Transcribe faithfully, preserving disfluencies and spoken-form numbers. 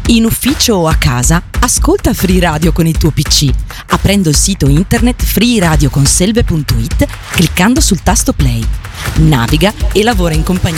In ufficio o a casa, ascolta Free Radio con il tuo P C, aprendo il sito internet free radio conselve punto it, cliccando sul tasto play. Naviga e lavora in compagnia